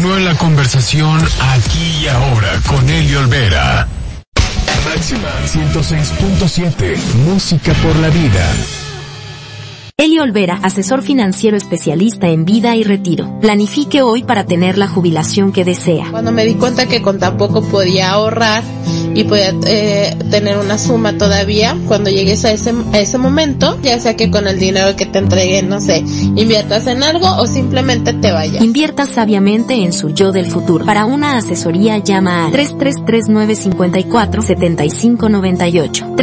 Continúa la conversación aquí y ahora con Eli Olvera. Máxima 106.7, música por la vida. Eli Olvera, asesor financiero especialista en vida y retiro. Planifique hoy para tener la jubilación que desea. Cuando me di cuenta que con tan poco podía ahorrar y podía tener una suma todavía, cuando llegues a ese momento, ya sea que con el dinero que te entreguen, no sé, inviertas en algo o simplemente te vayas. Invierta sabiamente en su yo del futuro. Para una asesoría llama al 333-954-7598.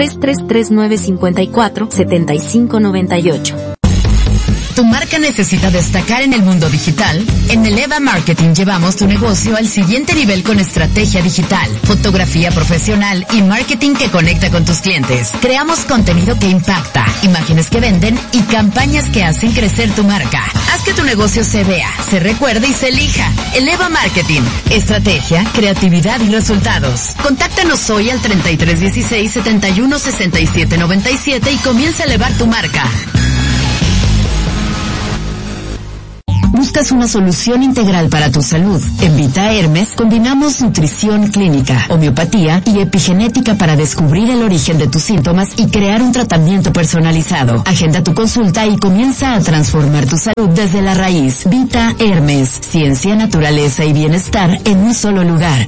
333-954-7598. ¿Tu marca necesita destacar en el mundo digital? En Eleva Marketing llevamos tu negocio al siguiente nivel con estrategia digital, fotografía profesional y marketing que conecta con tus clientes. Creamos contenido que impacta, imágenes que venden y campañas que hacen crecer tu marca. Haz que tu negocio se vea, se recuerde y se elija. Eleva Marketing. Estrategia, creatividad y resultados. Contáctanos hoy al 3316-716797 y comienza a elevar tu marca. ¿Buscas una solución integral para tu salud? En Vita Hermes combinamos nutrición clínica, homeopatía y epigenética para descubrir el origen de tus síntomas y crear un tratamiento personalizado. Agenda tu consulta y comienza a transformar tu salud desde la raíz. Vita Hermes, ciencia, naturaleza y bienestar en un solo lugar.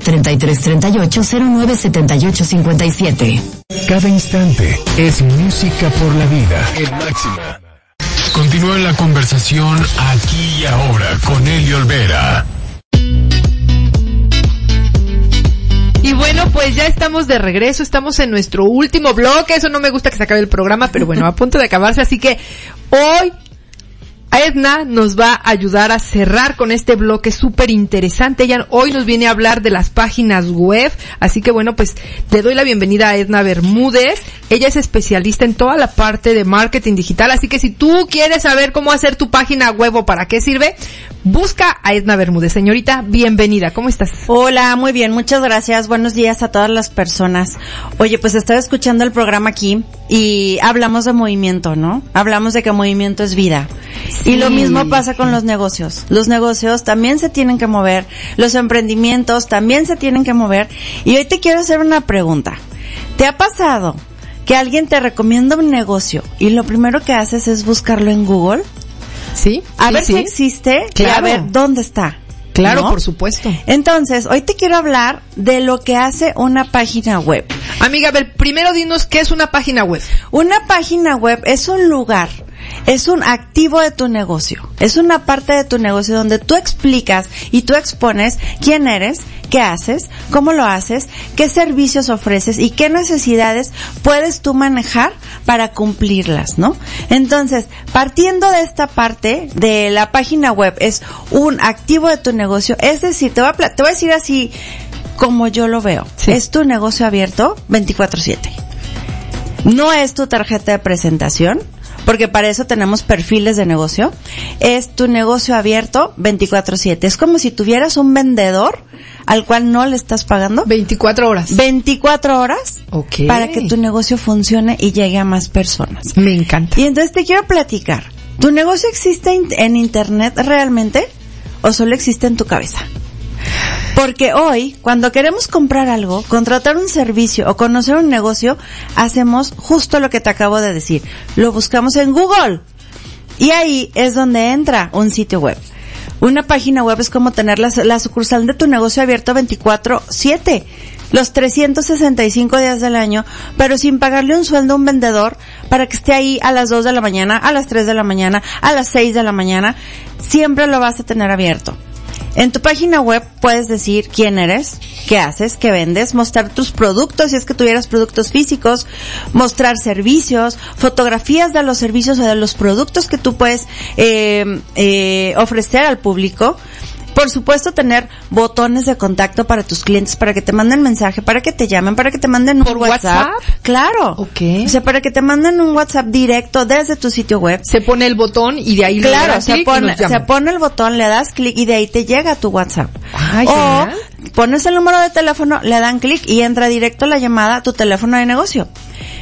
3338-097857. Cada instante es música por la vida. En Máxima. Continúa la conversación aquí y ahora con Eli Olvera. Y bueno, pues ya estamos de regreso, estamos en nuestro último bloque. Eso no me gusta que se acabe el programa, pero bueno, a punto de acabarse, así que hoy Edna nos va a ayudar a cerrar con este bloque súper interesante. Ella hoy nos viene a hablar de las páginas web, así que bueno, pues le doy la bienvenida a Edna Bermúdez. Ella es especialista en toda la parte de marketing digital, así que si tú quieres saber cómo hacer tu página web o para qué sirve, busca a Edna Bermúdez. Señorita, bienvenida, ¿cómo estás? Hola, muy bien, muchas gracias. Buenos días a todas las personas. Oye, pues estaba escuchando el programa aquí y hablamos de movimiento, ¿no? Hablamos de que movimiento es vida. Sí. Y lo mismo pasa con los negocios. Los negocios también se tienen que mover, los emprendimientos también se tienen que mover. Y hoy te quiero hacer una pregunta. ¿Te ha pasado que alguien te recomienda un negocio y lo primero que haces es buscarlo en Google? Sí. A ver si existe, claro, y a ver dónde está. Claro, ¿no? Por supuesto. Entonces, hoy te quiero hablar de lo que hace una página web. Amiga, a ver, primero dinos qué es una página web. Una página web es un lugar, es un activo de tu negocio, es una parte de tu negocio donde tú explicas y tú expones quién eres, qué haces, cómo lo haces, qué servicios ofreces y qué necesidades puedes tú manejar para cumplirlas, ¿no? Entonces, partiendo de esta parte de la página web, es un activo de tu negocio, es decir, te voy a decir así como yo lo veo. Sí. Es tu negocio abierto 24/7. No es tu tarjeta de presentación, porque para eso tenemos perfiles de negocio. Es tu negocio abierto 24/7. Es como si tuvieras un vendedor al cual no le estás pagando. 24 horas. 24 horas. Okay. Para que tu negocio funcione y llegue a más personas. Me encanta. Y entonces te quiero platicar. ¿Tu negocio existe en internet realmente o solo existe en tu cabeza? Porque hoy, cuando queremos comprar algo, contratar un servicio o conocer un negocio, hacemos justo lo que te acabo de decir. Lo buscamos en Google. Y ahí es donde entra un sitio web. Una página web es como tener la sucursal de tu negocio abierto 24/7. Los 365 días del año, pero sin pagarle un sueldo a un vendedor para que esté ahí a las 2 de la mañana, a las 3 de la mañana, a las 6 de la mañana. Siempre lo vas a tener abierto. En tu página web puedes decir quién eres, qué haces, qué vendes, mostrar tus productos si es que tuvieras productos físicos, mostrar servicios, fotografías de los servicios o de los productos que tú puedes ofrecer al público. Por supuesto, tener botones de contacto para tus clientes, para que te manden mensaje, para que te llamen, para que te manden un WhatsApp. Claro. Okay. O sea, para que te manden un WhatsApp directo desde tu sitio web. Se pone el botón y de ahí le das clic. Claro, se pone el botón, le das clic y de ahí te llega tu WhatsApp. Ay, o pones el número de teléfono, le dan clic y entra directo la llamada a tu teléfono de negocio.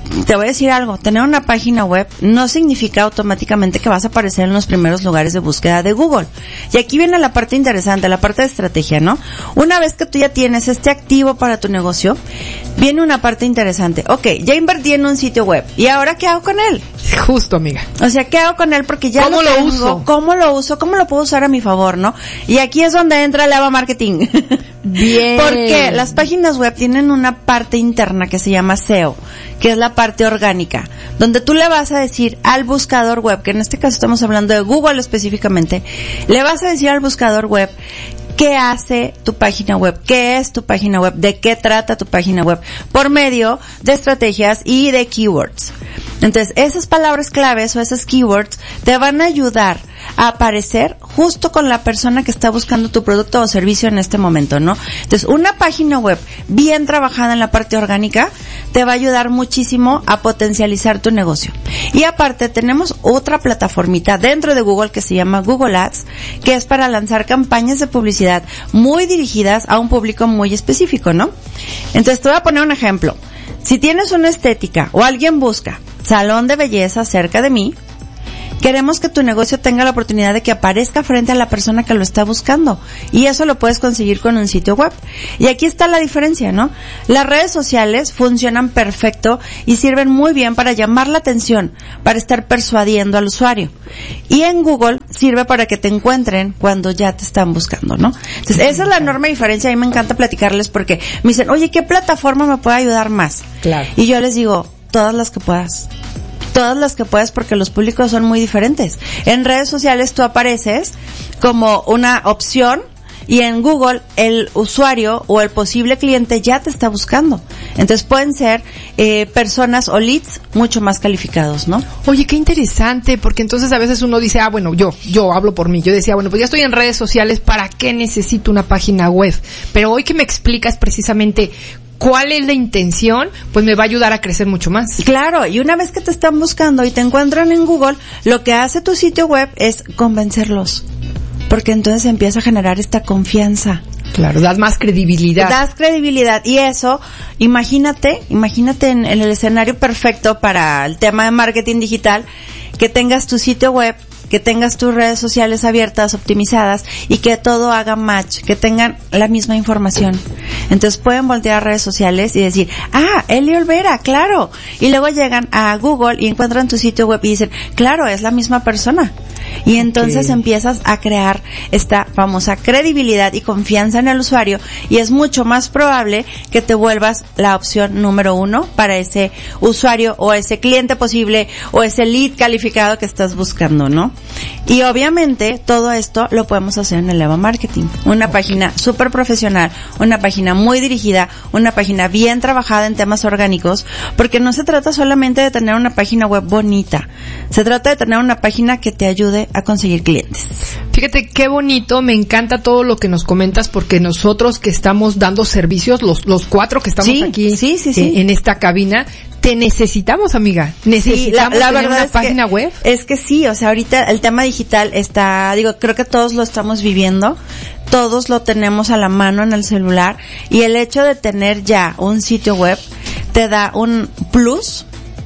te voy a decir algo, tener una página web no significa automáticamente que vas a aparecer en los primeros lugares de búsqueda de Google. Y aquí viene la parte interesante, la parte de estrategia, ¿no? Una vez que tú ya tienes este activo para tu negocio, viene una parte interesante. Ok, ya invertí en un sitio web, ¿y ahora qué hago con él? Justo, amiga. O sea, ¿qué hago con él? Porque ya ¿Cómo lo tengo, uso? ¿Cómo lo uso? ¿Cómo lo puedo usar a mi favor, no? Y aquí es donde entra el Eva Marketing. Bien. Porque las páginas web tienen una parte interna que se llama SEO, que es la parte orgánica, donde tú le vas a decir al buscador web, que en este caso estamos hablando de Google específicamente, le vas a decir al buscador web qué hace tu página web, qué es tu página web, de qué trata tu página web, por medio de estrategias y de keywords. Entonces, esas palabras claves o esas keywords te van a ayudar a aparecer justo con la persona que está buscando tu producto o servicio en este momento, ¿no? Entonces, una página web bien trabajada en la parte orgánica te va a ayudar muchísimo a potencializar tu negocio. Y aparte, tenemos otra plataformita dentro de Google que se llama Google Ads, que es para lanzar campañas de publicidad muy dirigidas a un público muy específico, ¿no? Entonces, te voy a poner un ejemplo. Si tienes una estética o alguien busca salón de belleza cerca de mí, queremos que tu negocio tenga la oportunidad de que aparezca frente a la persona que lo está buscando. Y eso lo puedes conseguir con un sitio web. Y aquí está la diferencia, ¿no? Las redes sociales funcionan perfecto y sirven muy bien para llamar la atención, para estar persuadiendo al usuario. Y en Google sirve para que te encuentren cuando ya te están buscando, ¿no? Entonces, esa es la enorme diferencia. A mí me encanta platicarles porque me dicen, oye, ¿qué plataforma me puede ayudar más? Claro. Y yo les digo, todas las que puedas. Todas las que puedas, porque los públicos son muy diferentes. En redes sociales tú apareces como una opción y en Google el usuario o el posible cliente ya te está buscando. Entonces pueden ser personas o leads mucho más calificados, ¿no? Oye, qué interesante, porque entonces a veces uno dice, bueno, yo hablo por mí. Yo decía, bueno, pues ya estoy en redes sociales, ¿para qué necesito una página web? Pero hoy que me explicas precisamente cuál es la intención, pues me va a ayudar a crecer mucho más. Claro, y una vez que te están buscando y te encuentran en Google, lo que hace tu sitio web es convencerlos. Porque entonces empieza a generar esta confianza. Claro, das más credibilidad. Das credibilidad. Y eso, imagínate en el escenario perfecto para el tema de marketing digital, que tengas tu sitio web, que tengas tus redes sociales abiertas, optimizadas, y que todo haga match, que tengan la misma información. Entonces pueden voltear a redes sociales y decir, Eli Olvera, claro. Y luego llegan a Google y encuentran tu sitio web y dicen, claro, es la misma persona. Y entonces empiezas a crear esta famosa credibilidad y confianza en el usuario, y es mucho más probable que te vuelvas la opción número 1 para ese usuario o ese cliente posible o ese lead calificado que estás buscando, ¿no? Y obviamente todo esto lo podemos hacer en el Eva Marketing. Una página súper profesional, una página muy dirigida, una página bien trabajada en temas orgánicos, porque no se trata solamente de tener una página web bonita, se trata de tener una página que te ayude a conseguir clientes. Fíjate qué bonito, me encanta todo lo que nos comentas, porque nosotros que estamos dando servicios, los 4 que estamos aquí en esta cabina, te necesitamos, amiga. Necesitamos la tener verdad una página web. Es que sí, o sea, ahorita el tema digital está, creo que todos lo estamos viviendo, todos lo tenemos a la mano en el celular, y el hecho de tener ya un sitio web te da un plus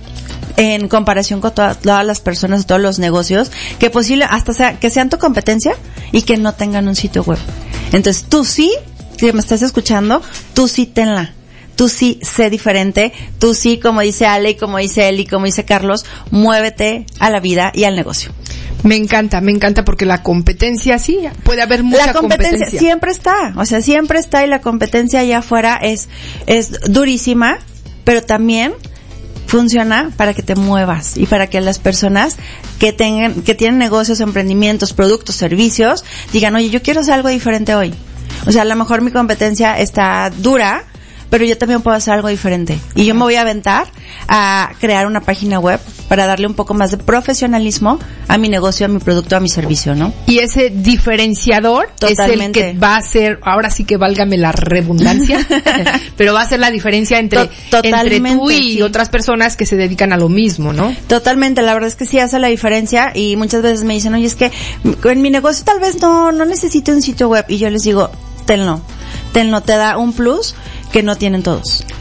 en comparación con todas las personas, todos los negocios, que posible hasta que sean tu competencia y que no tengan un sitio web. Entonces tú sí, si me estás escuchando, tú sí tenla. Tú sí sé diferente, tú sí, como dice Ale, como dice Eli, como dice Carlos, muévete a la vida y al negocio. Me encanta porque la competencia sí, puede haber mucha competencia. Siempre está, o sea, siempre está, y la competencia allá afuera es durísima, pero también funciona para que te muevas y para que las personas que tienen negocios, emprendimientos, productos, servicios, digan, oye, yo quiero hacer algo diferente hoy. O sea, a lo mejor mi competencia está dura, pero yo también puedo hacer algo diferente. Y yo me voy a aventar a crear una página web para darle un poco más de profesionalismo a mi negocio, a mi producto, a mi servicio, ¿no? Y ese diferenciador totalmente es el que va a ser, ahora sí que válgame la redundancia, pero va a ser la diferencia entre tú y otras personas que se dedican a lo mismo, ¿no? Totalmente, la verdad es que sí hace la diferencia, y muchas veces me dicen, oye, es que en mi negocio tal vez no necesito un sitio web, y yo les digo, tenlo, te da un plus que no tienen todos.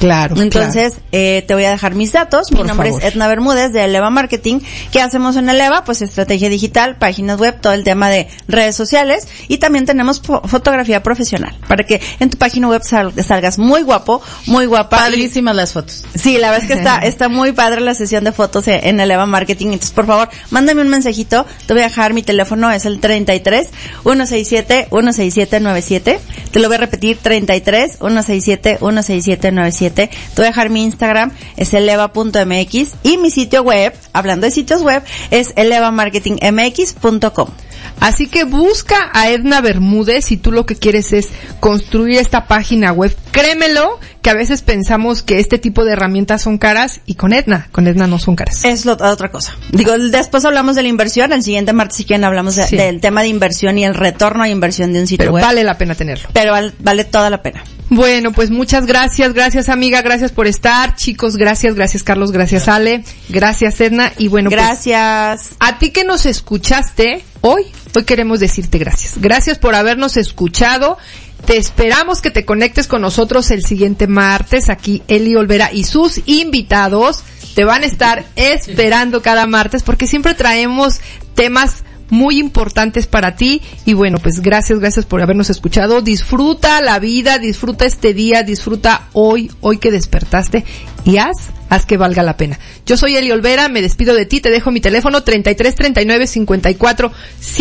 Claro. Entonces, te voy a dejar mis datos. Mi nombre es Edna Bermúdez de Eleva Marketing. ¿Qué hacemos en Eleva? Pues estrategia digital, páginas web, todo el tema de redes sociales, y también tenemos fotografía profesional para que en tu página web salgas muy guapo, muy guapa. Padrísimas las fotos. Sí, la verdad es que está muy padre la sesión de fotos en Eleva Marketing. Entonces, por favor, mándame un mensajito. Te voy a dejar mi teléfono, es el 33 167 16797. Te lo voy a repetir, 33 167 16797. Te voy a dejar mi Instagram, es eleva.mx, y mi sitio web, hablando de sitios web, es elevamarketingmx.com. Así que busca a Edna Bermúdez si tú lo que quieres es construir esta página web. Créemelo que a veces pensamos que este tipo de herramientas son caras, y con Edna no son caras. Es otra cosa. Digo, después hablamos de la inversión, el siguiente martes si quieren hablamos del tema de inversión y el retorno a inversión de un sitio web. Pero vale la pena tenerlo. Pero vale toda la pena. Bueno, pues muchas gracias amiga, gracias por estar, chicos, gracias Carlos, gracias Ale, gracias Edna, y bueno, gracias. Pues, a ti que nos escuchaste hoy queremos decirte gracias por habernos escuchado. Te esperamos que te conectes con nosotros el siguiente martes. Aquí Eli Olvera y sus invitados te van a estar esperando cada martes, porque siempre traemos temas muy importantes para ti. Y bueno, pues gracias por habernos escuchado. Disfruta la vida, disfruta este día, disfruta hoy que despertaste, y haz que valga la pena. Yo soy Eli Olvera, me despido de ti, te dejo mi teléfono 33 39 54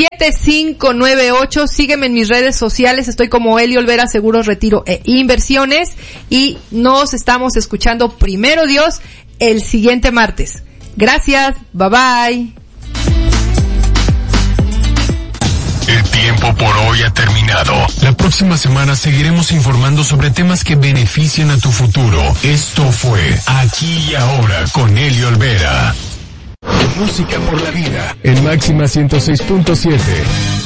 7598. Sígueme en mis redes sociales, estoy como Eli Olvera Seguros, Retiro e Inversiones, y nos estamos escuchando, primero Dios, el siguiente martes. Gracias, bye bye. El tiempo por hoy ha terminado. La próxima semana seguiremos informando sobre temas que benefician a tu futuro. Esto fue Aquí y Ahora con Eli Olvera. Música por la vida en Máxima 106.7.